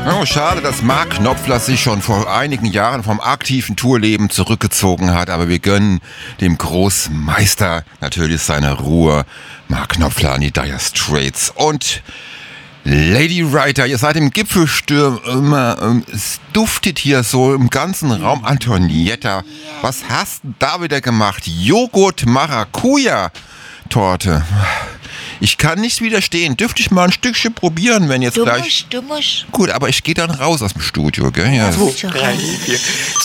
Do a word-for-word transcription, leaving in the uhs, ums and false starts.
Oh, schade, dass Mark Knopfler sich schon vor einigen Jahren vom aktiven Tourleben zurückgezogen hat, aber wir gönnen dem Großmeister natürlich seine Ruhe. Mark Knopfler an die Dire Straits und Lady Writer, ihr seid im Gipfelsturm immer, ähm, es duftet hier so im ganzen Raum. Antonietta, was hast du da wieder gemacht? Joghurt Maracuja Torte. Ich kann nicht widerstehen. Dürfte ich mal ein Stückchen probieren, wenn jetzt Du gleich... musst, du musst. Gut, aber ich gehe dann raus aus dem Studio, gell? Ja. Ja, So, drei, vier.